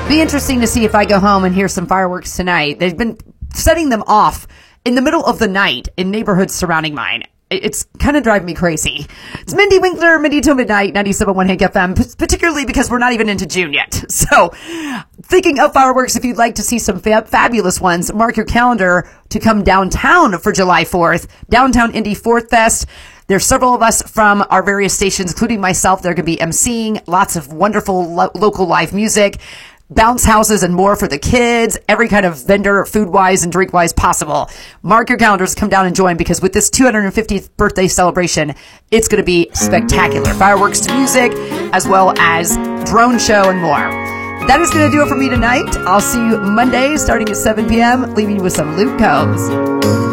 Be interesting to see if I go home and hear some fireworks tonight. They've been setting them off in the middle of the night in neighborhoods surrounding mine. It's kind of driving me crazy. It's Mindy Winkler, Mindy Till Midnight, 97.1 Hank FM, particularly because we're not even into June yet. So, thinking of fireworks, if you'd like to see some fabulous ones, mark your calendar to come downtown for July 4th, Downtown Indy 4th Fest. There's several of us from our various stations, including myself. They're going to be emceeing, lots of wonderful local live music, bounce houses and more for the kids, every kind of vendor, food-wise and drink-wise possible. Mark your calendars, come down and join, because with this 250th birthday celebration, it's going to be spectacular. Fireworks to music, as well as drone show and more. That is going to do it for me tonight. I'll see you Monday starting at 7 p.m., leaving you with some Luke Combs.